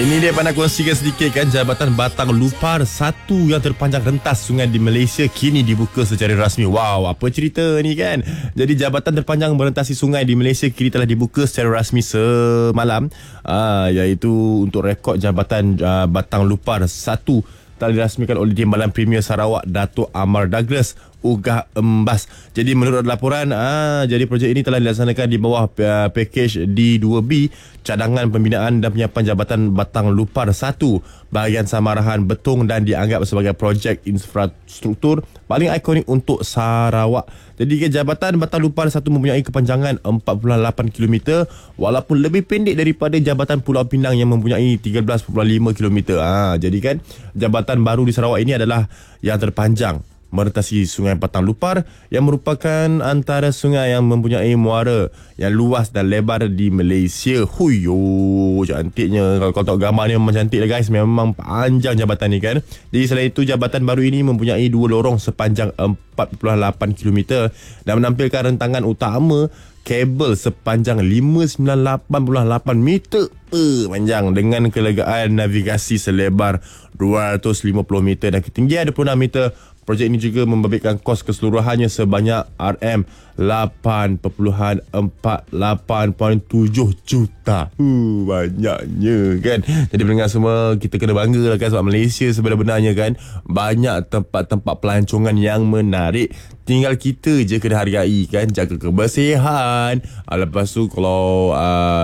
Ini dia nak kongsikan sedikit kan. Jabatan Batang Lupar satu yang terpanjang rentas sungai di Malaysia kini dibuka secara rasmi. Wow, apa cerita ni kan. Jadi jabatan terpanjang merentasi sungai di Malaysia kini telah dibuka secara rasmi semalam, iaitu untuk rekod Jabatan Batang Lupar satu telah dirasmikan oleh Timbalan Premier Sarawak Datuk Amar Douglas Ugah Embas. Jadi menurut laporan, jadi projek ini telah dilaksanakan di bawah pakej D2B, cadangan pembinaan dan penyiapan Jabatan Batang Lupar 1, bahagian samarahan Betong, dan dianggap sebagai projek infrastruktur paling ikonik untuk Sarawak. Jadi Jabatan Batang Lupar 1 mempunyai kepanjangan 4.8 km walaupun lebih pendek daripada Jabatan Pulau Pinang yang mempunyai 13.5 km. Jadi kan jabatan baru di Sarawak ini adalah yang terpanjang merentasi Sungai Batang Lupar, yang merupakan antara sungai yang mempunyai muara yang luas dan lebar di Malaysia. Huyo, cantiknya. Kalau kau tengok gambar ni memang cantik lah guys. Memang panjang jabatan ni kan. Jadi selain itu, jabatan baru ini mempunyai 2 lorong sepanjang 4.8 km dan menampilkan rentangan utama kabel sepanjang 598.8 meter panjang dengan kelegaan navigasi selebar 250 meter dan ketinggian 26 meter. Projek ini juga membabitkan kos keseluruhannya sebanyak RM48.7 juta. Banyaknya kan. Jadi pendengar semua, kita kena bangga lah kan, sebab Malaysia sebenarnya kan banyak tempat-tempat pelancongan yang menarik. Tinggal kita je kena hargai kan, jaga kebersihan. Lepas tu kalau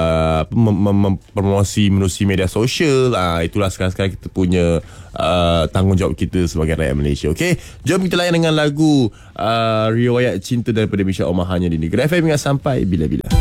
promosi menerusi media sosial, itulah sekarang-sekarang kita punya tanggungjawab kita sebagai rakyat Malaysia. Okey, jom kita layan dengan lagu Riwayat Cinta daripada Misha Omar hanya di Negeri FM hingga sampai bila-bila.